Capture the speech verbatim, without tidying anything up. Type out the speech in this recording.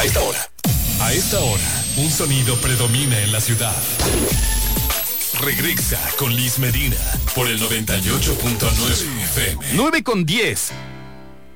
A esta hora. A esta hora, un sonido predomina en la ciudad. Regresa con Liz Medina por el noventa y ocho punto nueve F M. nueve con diez.